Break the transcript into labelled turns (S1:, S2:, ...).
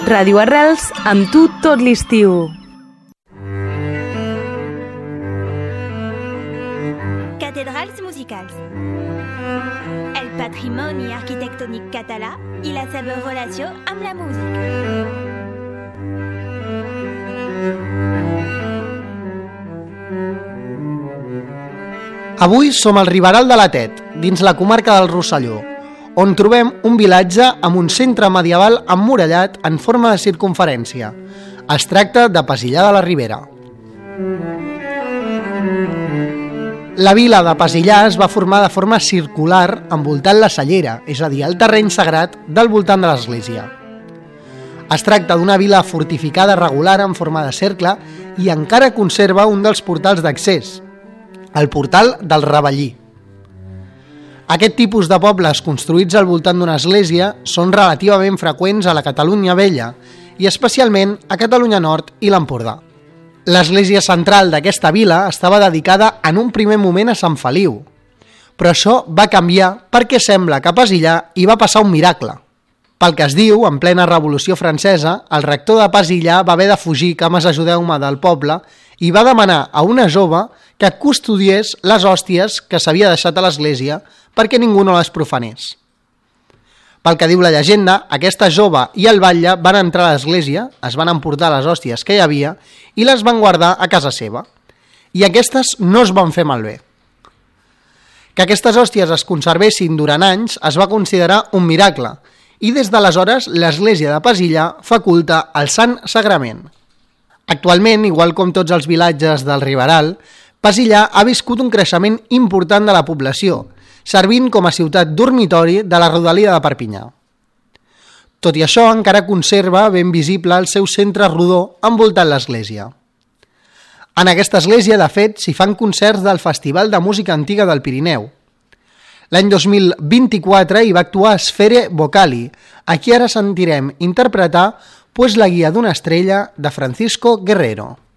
S1: Ràdio Arrels, amb tu tot l'estiu.
S2: Cathédrales musicals. El patrimoni arquitectònic català i la seva relació amb la música.
S3: Avui som al Riberal de la Tet, dins la comarca del Rosselló, on trobem un vilatge amb un centre medieval emmurallat en forma de circumferència. Es tracta de Pesillà de la Ribera. La vila de Pesillà es va formar de forma circular envoltant la cellera, és a dir, el terreny sagrat del voltant de l'església. Es tracta d'una vila fortificada regular en forma de cercle i encara conserva un dels portals d'accés, el portal del Ravellí. Aquest tipus de pobles construïts al voltant d'una església són relativament freqüents a la Catalunya Vella i especialment a Catalunya Nord i l'Empordà. L'església central d'aquesta vila estava dedicada en un primer moment a Sant Feliu, però això va canviar perquè sembla que a Pesillà hi va passar un miracle. Pel que es diu, en plena Revolució Francesa, el rector de Pesillà va haver de fugir, cames ajudeu-me, del poble i va demanar a una jove que custodiés les hòsties que s'havia deixat a l'església perquè ningú no les profanés. Pel que diu la llegenda, aquesta jove i el batlle van entrar a l'església, es van emportar les hòsties que hi havia i les van guardar a casa seva. I aquestes no es van fer malbé. Que aquestes hòsties es conservessin durant anys es va considerar un miracle i des d'aleshores l'església de Pesillà fa culte al Sant Sagrament. Actualment, igual com tots els vilatges del Riberal, Pesillà ha viscut un creixement important de la població, servint com a ciutat dormitori de la rodalia de Perpinyà. Tot i això, encara conserva ben visible el seu centre rodó envoltant l'església. En aquesta església, de fet, s'hi fan concerts del Festival de Música Antiga del Pirineu. L'any 2024 hi va actuar Sfere Vocali, a qui ara sentirem interpretar Pues la guia d'una estrella de Francisco Guerrero.